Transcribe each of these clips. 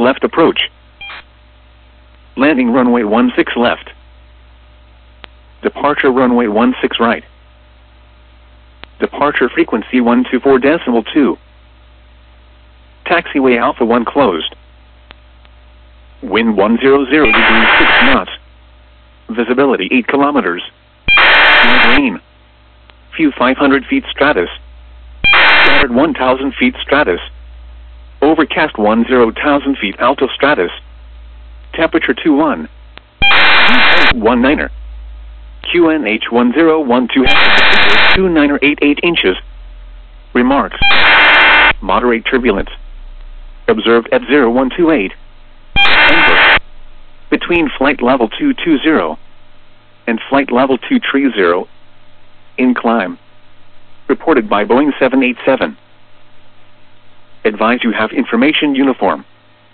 left approach. Landing runway 16 left. Departure runway 16 right. Departure frequency 124.2. Taxiway Alpha 1 closed. Wind 100 degrees 6 knots. Visibility 8 kilometers. Light rain. Few 500 feet stratus. Scattered 1,000 feet stratus. Overcast 10,000 feet alto stratus. Temperature 21. 19er. QNH 1012 2988 inches. Remarks. Moderate turbulence. Observed at 0128. Denver. Between flight level 220 and flight level 230. In climb. Reported by Boeing 787. Advise you have information uniform.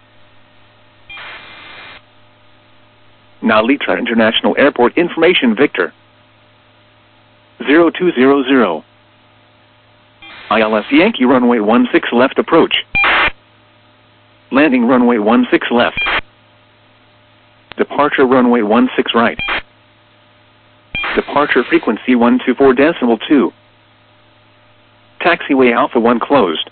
Nalitra International Airport Information Victor 0200. ILS Yankee runway 16 left approach. Landing runway 16 left. Departure runway 16 right. Departure frequency 124.2. Taxiway Alpha 1 closed.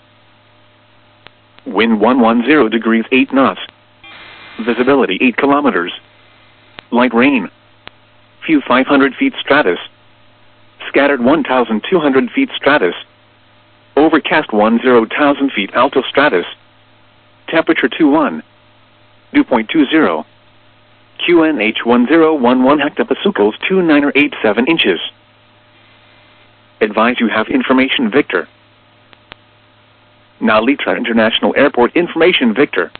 Wind 110 degrees 8 knots. Visibility 8 kilometers. Light rain. Few 500 feet stratus. Scattered 1,200 feet stratus. Overcast 10,000 feet alto stratus. Temperature 21. Dew point 20. QNH 1011 hectopascals 2987 inches. Advise you have information Victor. Nalitra International Airport Information Victor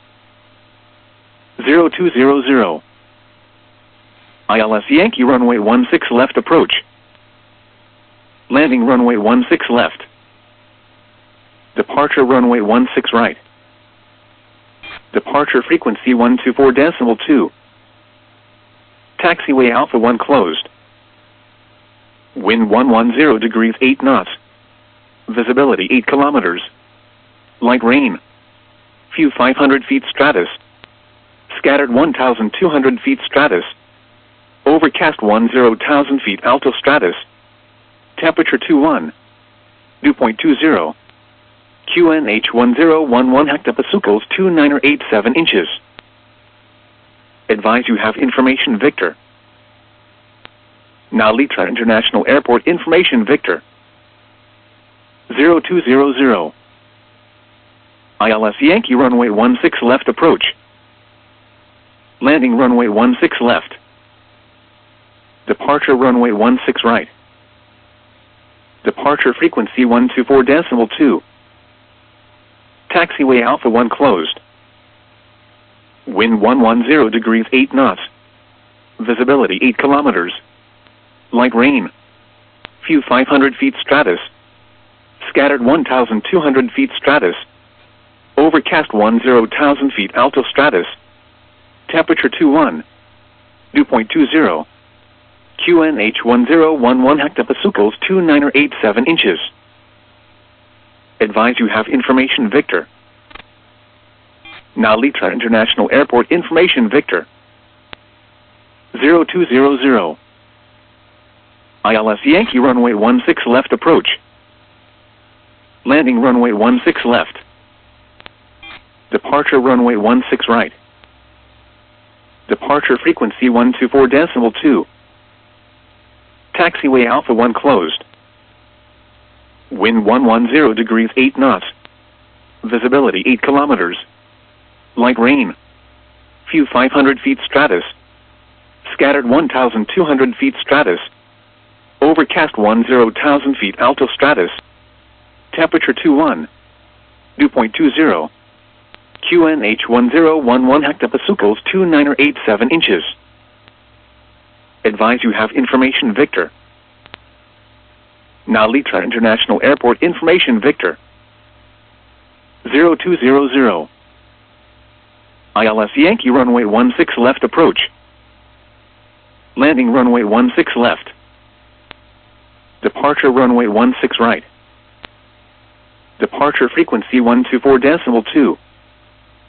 0200. ILS Yankee runway 16 left approach. Landing runway 16 left. Departure runway 16 right. Departure frequency 124.2. Taxiway Alpha 1 closed. Wind 110 degrees 8 knots. Visibility 8 kilometers. Light rain. Few 500 feet stratus. Scattered 1,200 feet stratus. Overcast 10,000 feet alto stratus. Temperature 21. Dew point 20. QNH 1011 hectopascals 2987 inches. Advise you have information Victor. Nalitra International Airport Information Victor 0200. ILS Yankee runway 16 left approach. Landing runway 16 left. Departure runway 16 right. Departure frequency 124.2. Taxiway Alpha 1 closed. Wind 110 degrees 8 knots. Visibility 8 kilometers. Light rain. Few 500 feet stratus. Scattered 1,200 feet stratus. Overcast 10,000 feet alto stratus. Temperature 21. Dew point 20. QNH 1011 hectopascals 2987 inches. Advise you have information Victor. Nalitra International Airport Information Victor 0200. ILS Yankee runway 16 left approach. Landing runway 16 left. Departure runway 16 right. Departure frequency 124.2. Taxiway Alpha 1 closed. Wind 110 degrees 8 knots. Visibility 8 kilometers. Light rain. Few 500 feet stratus. Scattered 1,200 feet stratus. Overcast 10,000 feet alto stratus. Temperature 21. Dew point 20. QNH 1011 hectopascals 2987 inches. Advise you have information Victor. Nalitra International Airport Information Victor 0200. ILS Yankee runway 16 left approach. Landing runway 16 left. Departure runway 16 right. Departure frequency 124.2.